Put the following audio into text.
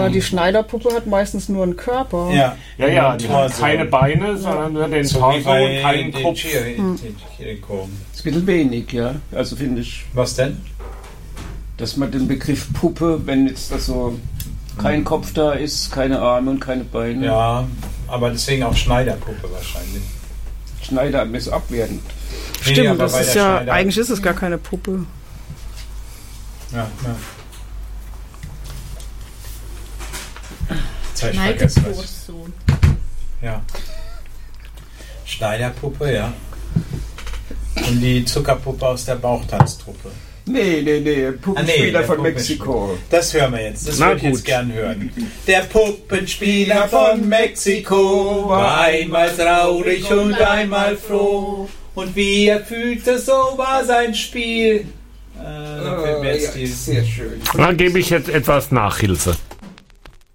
Ja, die Schneiderpuppe hat meistens nur einen Körper. Ja, die hat keine Beine, sondern nur den so Torso wie bei und keinen den Kopf. Chirico. Das ist ein bisschen wenig, ja. Also finde ich, Was denn? dass man den Begriff Puppe, wenn jetzt da so kein Kopf da ist, keine Arme und keine Beine. Ja, aber deswegen auch Schneiderpuppe wahrscheinlich. Schneider ist abwertend. Stimmt, aber das bei ist der ja, Schneider- eigentlich ist es gar keine Puppe. Ja. Jetzt hab ich vergessen, was ich- Schneidebrotsohn. Ja. Schneiderpuppe, ja. Und die Zuckerpuppe aus der Bauchtanztruppe. Nee, Puppenspieler der von Puppenspieler. Mexiko. Das hören wir jetzt. Das Na würde ich jetzt gut. gern hören. Der Puppenspieler von Mexiko war einmal traurig und einmal froh. Und wie er fühlte, so war sein Spiel. Dann fällt mir jetzt die- sehr schön. Da gebe ich jetzt etwas Nachhilfe.